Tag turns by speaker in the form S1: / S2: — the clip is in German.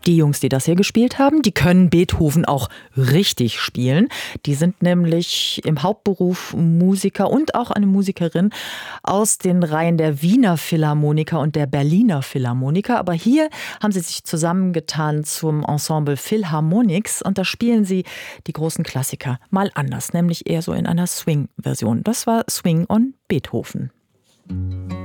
S1: Die Jungs, die das hier gespielt haben, die können Beethoven auch richtig spielen. Die sind nämlich im Hauptberuf Musiker und auch eine Musikerin aus den Reihen der Wiener Philharmoniker und der Berliner Philharmoniker. Aber hier haben sie sich zusammengetan zum Ensemble Philharmonics und da spielen sie die großen Klassiker mal anders, nämlich eher so in einer Swing-Version. Das war Swing on Beethoven.